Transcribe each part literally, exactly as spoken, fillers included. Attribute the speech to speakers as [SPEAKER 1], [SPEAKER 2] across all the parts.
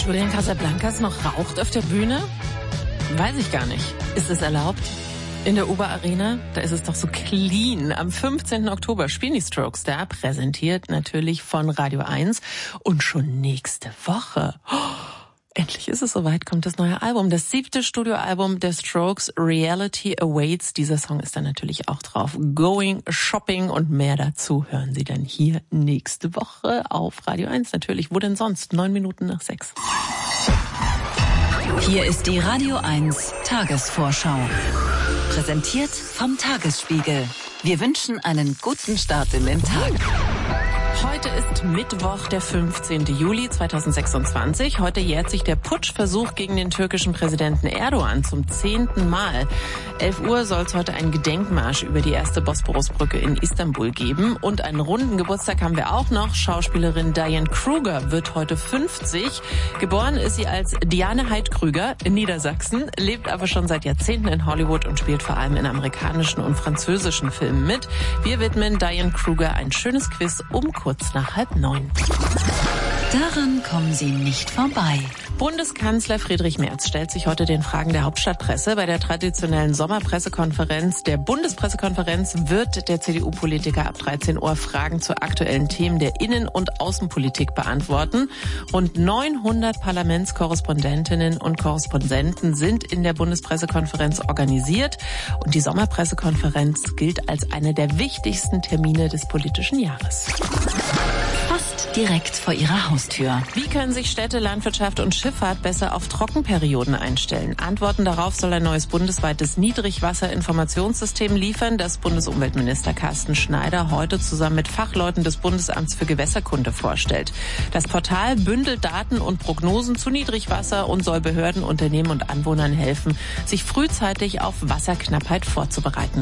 [SPEAKER 1] Julian Casablancas noch raucht auf der Bühne? Weiß ich gar nicht. Ist es erlaubt? In der Uber Arena, da ist es doch so clean. Am fünfzehnten Oktober spielen die Strokes da, präsentiert natürlich von Radio eins. Und schon nächste Woche, oh, endlich ist es soweit, kommt das neue Album. Das siebte Studioalbum der Strokes, Reality Awaits. Dieser Song ist dann natürlich auch drauf. Going Shopping und mehr dazu hören Sie dann hier nächste Woche auf Radio eins. Natürlich, wo denn sonst? Neun Minuten nach sechs.
[SPEAKER 2] Hier ist die Radio eins Tagesvorschau. Präsentiert vom Tagesspiegel. Wir wünschen einen guten Start in den Tag.
[SPEAKER 1] Heute ist Mittwoch, der fünfzehnten Juli zweitausendsechsundzwanzig. Heute jährt sich der Putschversuch gegen den türkischen Präsidenten Erdogan zum zehnten Mal. elf Uhr soll es heute einen Gedenkmarsch über die erste Bosporusbrücke in Istanbul geben. Und einen runden Geburtstag haben wir auch noch. Schauspielerin Diane Kruger wird heute fünfzig. Geboren ist sie als Diane Heid-Krüger in Niedersachsen, lebt aber schon seit Jahrzehnten in Hollywood und spielt vor allem in amerikanischen und französischen Filmen mit. Wir widmen Diane Kruger ein schönes Quiz um kurz nach halb neun.
[SPEAKER 2] Daran kommen Sie nicht vorbei.
[SPEAKER 1] Bundeskanzler Friedrich Merz stellt sich heute den Fragen der Hauptstadtpresse. Bei der traditionellen Sommerpressekonferenz der Bundespressekonferenz wird der C D U-Politiker ab dreizehn Uhr Fragen zu aktuellen Themen der Innen- und Außenpolitik beantworten. Rund neunhundert Parlamentskorrespondentinnen und Korrespondenten sind in der Bundespressekonferenz organisiert. Und die Sommerpressekonferenz gilt als einer der wichtigsten Termine des politischen Jahres.
[SPEAKER 2] Fast direkt vor Ihrer Haustür.
[SPEAKER 1] Wie können sich Städte, Landwirtschaft und Schifffahrt besser auf Trockenperioden einstellen? Antworten darauf soll ein neues bundesweites Niedrigwasserinformationssystem liefern, das Bundesumweltminister Carsten Schneider heute zusammen mit Fachleuten des Bundesamts für Gewässerkunde vorstellt. Das Portal bündelt Daten und Prognosen zu Niedrigwasser und soll Behörden, Unternehmen und Anwohnern helfen, sich frühzeitig auf Wasserknappheit vorzubereiten.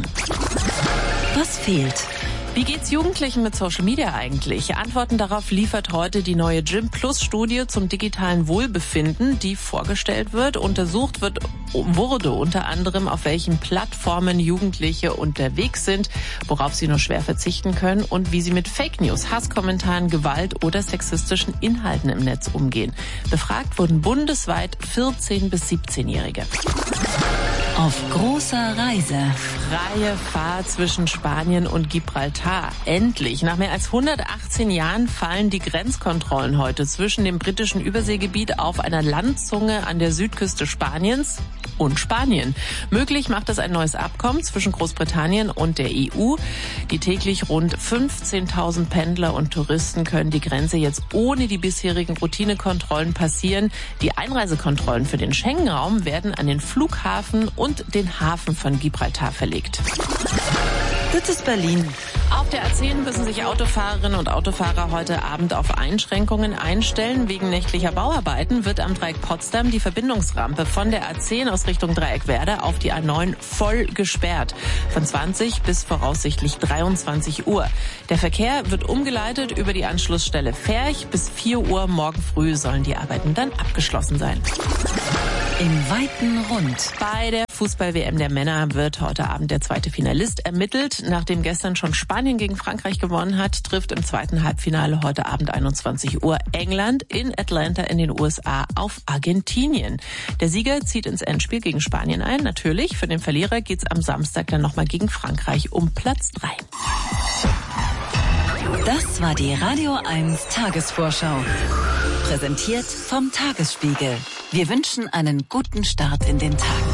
[SPEAKER 2] Was fehlt?
[SPEAKER 1] Wie geht's Jugendlichen mit Social Media eigentlich? Antworten darauf liefert heute die neue Gym Plus Studie zum digitalen Wohlbefinden, die vorgestellt wird. Untersucht wird, wurde unter anderem, auf welchen Plattformen Jugendliche unterwegs sind, worauf sie nur schwer verzichten können und wie sie mit Fake News, Hasskommentaren, Gewalt oder sexistischen Inhalten im Netz umgehen. Befragt wurden bundesweit vierzehn- bis siebzehnjährige.
[SPEAKER 2] Auf großer Reise.
[SPEAKER 1] Freie Fahrt zwischen Spanien und Gibraltar. Endlich. Nach mehr als hundertachtzehn Jahren fallen die Grenzkontrollen heute zwischen dem britischen Überseegebiet auf einer Landzunge an der Südküste Spaniens und Spanien. Möglich macht es ein neues Abkommen zwischen Großbritannien und der E U. Die täglich rund fünfzehntausend Pendler und Touristen können die Grenze jetzt ohne die bisherigen Routinekontrollen passieren. Die Einreisekontrollen für den Schengen-Raum werden an den Flughafen und den Hafen von Gibraltar verlegt.
[SPEAKER 2] Das ist Berlin.
[SPEAKER 1] Auf der A zehn müssen sich Autofahrerinnen und Autofahrer heute Abend auf Einschränkungen einstellen. Wegen nächtlicher Bauarbeiten wird am Dreieck Potsdam die Verbindungsrampe von der A zehn aus Richtung Dreieck Werder auf die A neun voll gesperrt. Von zwanzig bis voraussichtlich dreiundzwanzig Uhr. Der Verkehr wird umgeleitet über die Anschlussstelle Ferch. Bis vier Uhr morgen früh sollen die Arbeiten dann abgeschlossen sein.
[SPEAKER 2] Im weiten Rund.
[SPEAKER 1] Bei der Fußball-W M der Männer wird heute Abend der zweite Finalist ermittelt. Nachdem gestern schon Spanien gegen Frankreich gewonnen hat, trifft im zweiten Halbfinale heute Abend einundzwanzig Uhr England in Atlanta in den U S A auf Argentinien. Der Sieger zieht ins Endspiel gegen Spanien ein. Natürlich, für den Verlierer geht's am Samstag dann nochmal gegen Frankreich um Platz drei.
[SPEAKER 2] Das war die Radio eins Tagesvorschau. Präsentiert vom Tagesspiegel. Wir wünschen einen guten Start in den Tag.